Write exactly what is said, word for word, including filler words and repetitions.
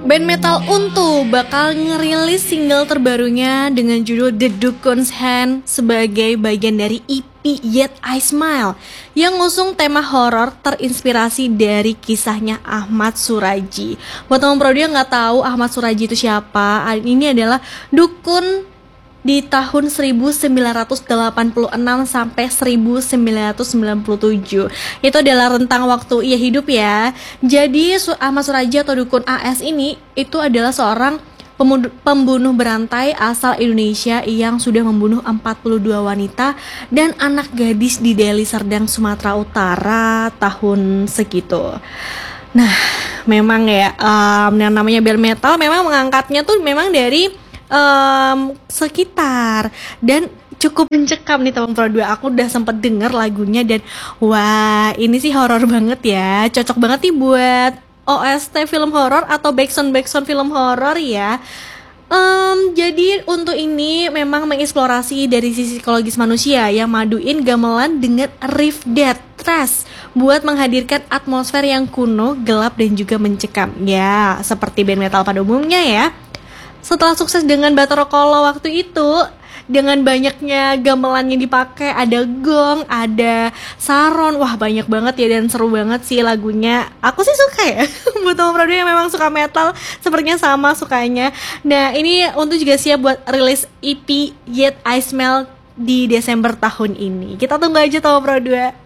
Band metal Untu bakal ngerilis single terbarunya dengan judul The Ducon's Hand sebagai bagian dari E P Yet I Smile yang ngusung tema horor terinspirasi dari kisahnya Ahmad Suraji. Buat teman pro dia nggak tahu Ahmad Suraji itu siapa, ini adalah dukun di tahun seribu sembilan ratus delapan puluh enam sampai seribu sembilan ratus sembilan puluh tujuh. Itu adalah rentang waktu ia hidup ya. Jadi Ahmad Suraji atau dukun A S ini itu adalah seorang pembunuh berantai asal Indonesia yang sudah membunuh empat puluh dua wanita dan anak gadis di Deli Serdang, Sumatera Utara tahun segitu. Nah, memang ya um, yang namanya band metal memang mengangkatnya tuh memang dari Um, sekitar dan cukup mencekam nih teman pro dua. Aku udah sempet denger lagunya dan wah ini sih horor banget ya, cocok banget nih buat O S T film horor atau backsound backsound film horor ya. Um, jadi untuk ini memang mengeksplorasi dari sisi psikologis manusia yang maduin gamelan dengan riff death thrash buat menghadirkan atmosfer yang kuno, gelap dan juga mencekam ya, seperti band metal pada umumnya ya. Setelah sukses dengan Bathara Kala waktu itu, dengan banyaknya gamelan yang dipakai, ada gong, ada saron, wah banyak banget ya dan seru banget sih lagunya. Aku sih suka ya, buat teman produk yang memang suka metal, sepertinya sama sukanya. Nah ini untuk juga siap buat rilis E P Yet I Smile di Desember tahun ini. Kita tunggu aja teman produk.